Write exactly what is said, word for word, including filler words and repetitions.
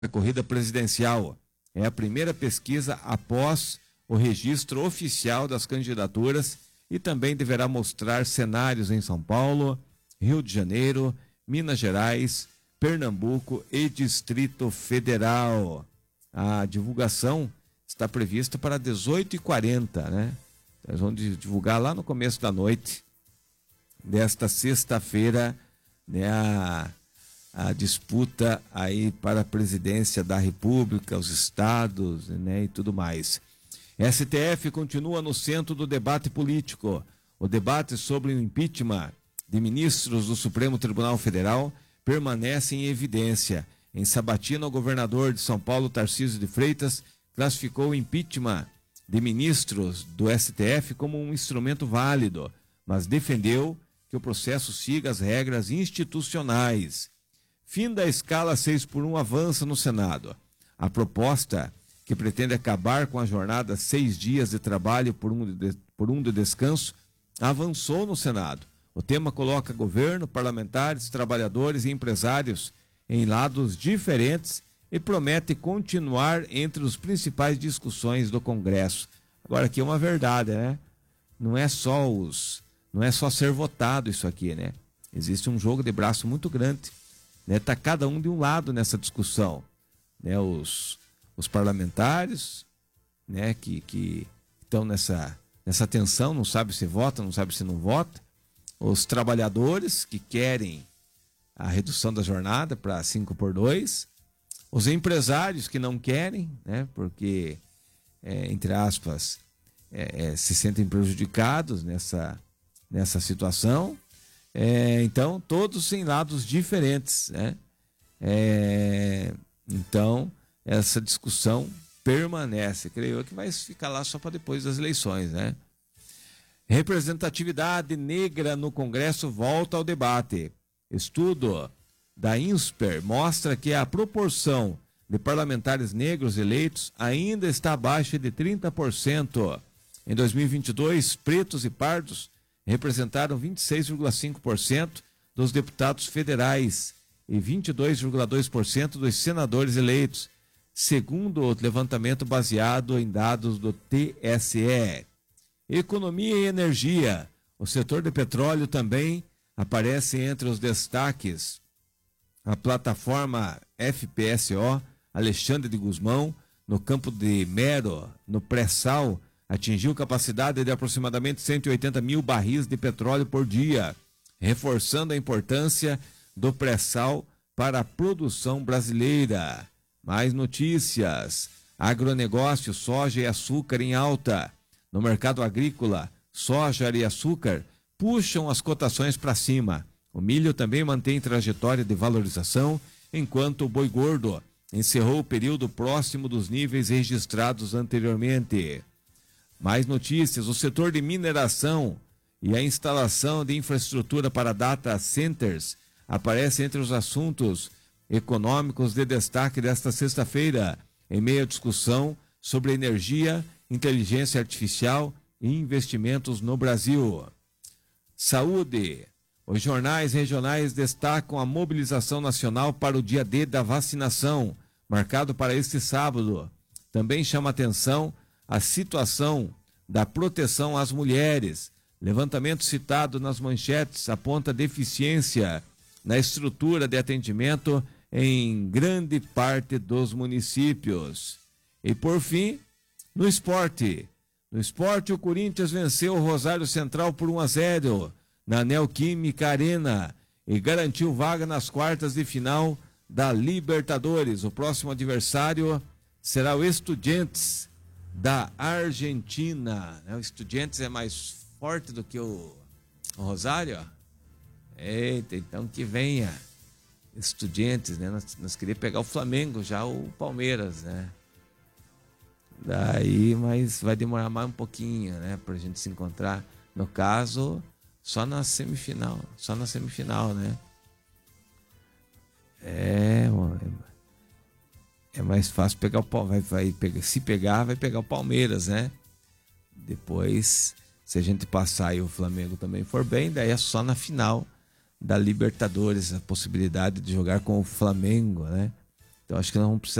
A corrida presidencial é a primeira pesquisa após o registro oficial das candidaturas e também deverá mostrar cenários em São Paulo, Rio de Janeiro, Minas Gerais, Pernambuco e Distrito Federal. A divulgação está prevista para dezoito e quarenta, né? Nós vamos divulgar lá no começo da noite desta sexta-feira, né, a, a disputa aí para a presidência da República, os estados, né, e tudo mais. S T F continua no centro do debate político. O debate sobre o impeachment de ministros do Supremo Tribunal Federal permanece em evidência. Em sabatina, o governador de São Paulo, Tarcísio de Freitas, classificou o impeachment de ministros do S T F como um instrumento válido, mas defendeu que o processo siga as regras institucionais. Fim da escala seis por um avança no Senado. A proposta, que pretende acabar com a jornada seis dias de trabalho por um de, por um de descanso, avançou no Senado. O tema coloca governo, parlamentares, trabalhadores e empresários em lados diferentes e promete continuar entre as principais discussões do Congresso. Agora, aqui é uma verdade, né? Não é só os, não é só ser votado isso aqui, né? Existe um jogo de braço muito grande, né? Tá cada um de um lado nessa discussão, né? Os, os parlamentares, né? Que que estão nessa nessa tensão, não sabe se vota, não sabe se não vota. Os trabalhadores que querem a redução da jornada para cinco por dois. Os empresários que não querem, né, porque, é, entre aspas, é, é, se sentem prejudicados nessa, nessa situação. É, então, todos em lados diferentes, né? É, então, essa discussão permanece. Creio eu que vai ficar lá só para depois das eleições, né? Representatividade negra no Congresso volta ao debate. Estudo da INSPER mostra que a proporção de parlamentares negros eleitos ainda está abaixo de trinta por cento. Em dois mil e vinte e dois, pretos e pardos representaram vinte e seis vírgula cinco por cento dos deputados federais e vinte e dois vírgula dois por cento dos senadores eleitos, segundo o levantamento baseado em dados do T S E. Economia e energia. O setor de petróleo também aparece entre os destaques. A plataforma F P S O, Alexandre de Gusmão, no campo de Mero, no pré-sal, atingiu capacidade de aproximadamente cento e oitenta mil barris de petróleo por dia, reforçando a importância do pré-sal para a produção brasileira. Mais notícias. Agronegócio, soja e açúcar em alta. No mercado agrícola, soja e açúcar puxam as cotações para cima. O milho também mantém trajetória de valorização, enquanto o boi gordo encerrou o período próximo dos níveis registrados anteriormente. Mais notícias. O setor de mineração e a instalação de infraestrutura para data centers aparece entre os assuntos econômicos de destaque desta sexta-feira, em meio à discussão sobre energia, inteligência artificial e investimentos no Brasil. Saúde. Os jornais regionais destacam a mobilização nacional para o dia D da vacinação, marcado para este sábado. Também chama atenção a situação da proteção às mulheres. Levantamento citado nas manchetes aponta deficiência na estrutura de atendimento em grande parte dos municípios. E por fim, no esporte. No esporte, o Corinthians venceu o Rosário Central por um a zero na Neoquímica Arena e garantiu vaga nas quartas de final da Libertadores. O próximo adversário será o Estudiantes da Argentina. O Estudiantes é mais forte do que o, o Rosário? Eita, então que venha Estudiantes, né? Nós, nós queríamos pegar o Flamengo, já o Palmeiras, né? Daí, mas vai demorar mais um pouquinho, né? Pra gente se encontrar. No caso, só na semifinal. Só na semifinal, né? É, é mais fácil pegar o Palmeiras. Vai, vai pegar, se pegar, vai pegar o Palmeiras, né? Depois, se a gente passar e o Flamengo também for bem, daí é só na final da Libertadores a possibilidade de jogar com o Flamengo, né? Então acho que nós vamos precisar